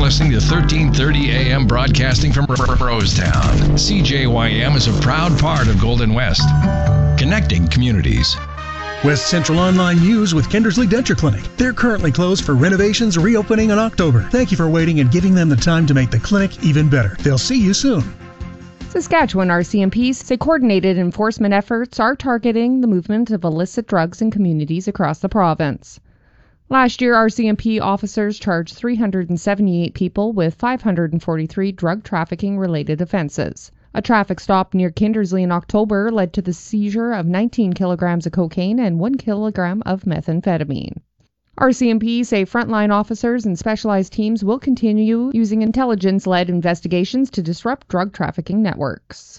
listening to 1330 AM broadcasting from Rosetown. CJYM is a proud part of Golden West, connecting communities. West Central Online News with Kindersley Denture Clinic. They're currently closed for renovations, reopening in October. Thank you for waiting and giving them the time to make the clinic even better. They'll see you soon. Saskatchewan RCMP say coordinated enforcement efforts are targeting the movement of illicit drugs in communities across the province. Last year, RCMP officers charged 378 people with 543 drug trafficking-related offences. A traffic stop near Kindersley in October led to the seizure of 19 kilograms of cocaine and 1 kilogram of methamphetamine. RCMP say frontline officers and specialized teams will continue using intelligence-led investigations to disrupt drug trafficking networks.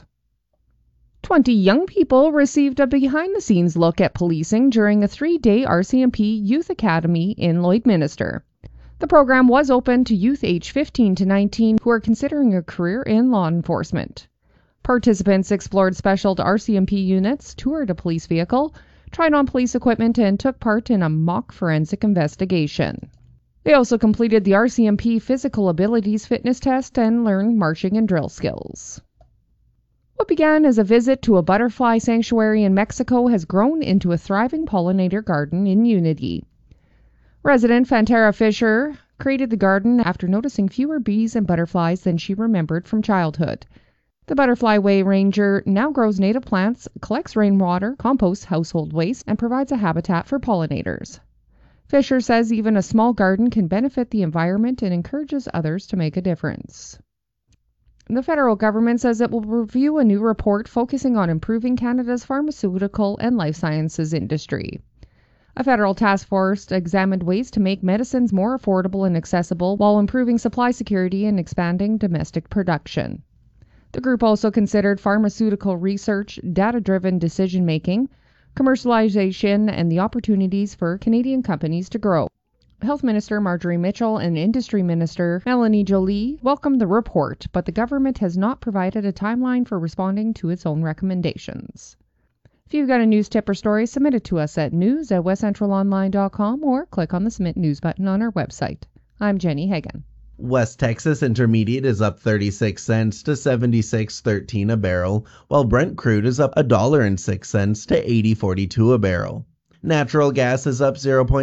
20 young people received a behind-the-scenes look at policing during a 3-day RCMP Youth Academy in Lloydminster. The program was open to youth aged 15 to 19 who are considering a career in law enforcement. Participants explored special RCMP units, toured a police vehicle, tried on police equipment, and took part in a mock forensic investigation. They also completed the RCMP Physical Abilities Fitness Test and learned marching and drill skills. What began as a visit to a butterfly sanctuary in Mexico has grown into a thriving pollinator garden in Unity. Resident Fantera Fisher created the garden after noticing fewer bees and butterflies than she remembered from childhood. The Butterfly Way Ranger now grows native plants, collects rainwater, composts household waste, and provides a habitat for pollinators. Fisher says even a small garden can benefit the environment and encourages others to make a difference. The federal government says it will review a new report focusing on improving Canada's pharmaceutical and life sciences industry. A federal task force examined ways to make medicines more affordable and accessible while improving supply security and expanding domestic production. The group also considered pharmaceutical research, data-driven decision-making, commercialization, and the opportunities for Canadian companies to grow. Health Minister Marjorie Mitchell and Industry Minister Melanie Joly welcomed the report, but the government has not provided a timeline for responding to its own recommendations. If you've got a news tip or story, submit it to us at news@westcentralonline.com or click on the Submit News button on our website. I'm Jenny Hagan. West Texas Intermediate is up 36 cents to 76.13 a barrel, while Brent crude is up $1.06 to 80.42 a barrel. Natural gas is up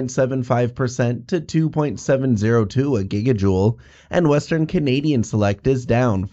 0.75% to 2.702 a gigajoule, and Western Canadian Select is down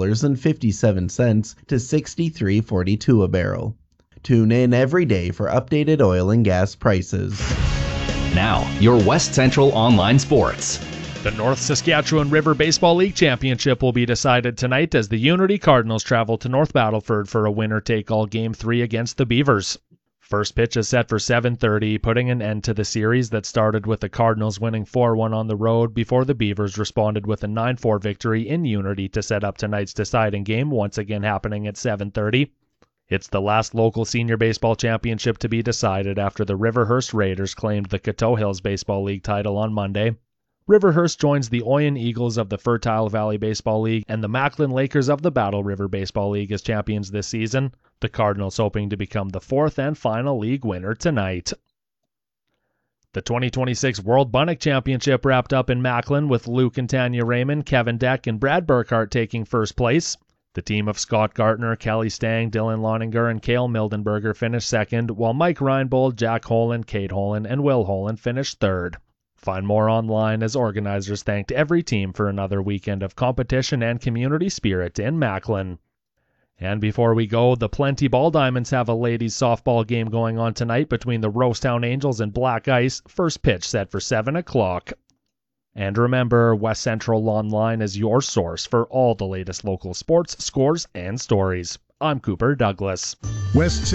$4.57 to 63.42 a barrel. Tune in every day for updated oil and gas prices. Now, your West Central Online Sports. The North Saskatchewan River Baseball League Championship will be decided tonight as the Unity Cardinals travel to North Battleford for a winner-take-all Game 3 against the Beavers. First pitch is set for 7:30, putting an end to the series that started with the Cardinals winning 4-1 on the road before the Beavers responded with a 9-4 victory in Unity to set up tonight's deciding game, once again happening at 7:30. It's the last local senior baseball championship to be decided after the Riverhurst Raiders claimed the Coteau Hills Baseball League title on Monday. Riverhurst joins the Oyen Eagles of the Fertile Valley Baseball League and the Macklin Lakers of the Battle River Baseball League as champions this season, the Cardinals hoping to become the fourth and final league winner tonight. The 2026 World Bunnock Championship wrapped up in Macklin with Luke and Tanya Raymond, Kevin Deck, and Brad Burkhart taking first place. The team of Scott Gartner, Kelly Stang, Dylan Loninger, and Cale Mildenberger finished second, while Mike Reinbold, Jack Holan, Kate Holan, and Will Holan finished third. Find more online as organizers thanked every team for another weekend of competition and community spirit in Macklin. And before we go, the Plenty Ball Diamonds have a ladies softball game going on tonight between the Rosetown Angels and Black Ice, first pitch set for 7 o'clock. And remember, West Central Online is your source for all the latest local sports, scores, and stories. I'm Cooper Douglas. West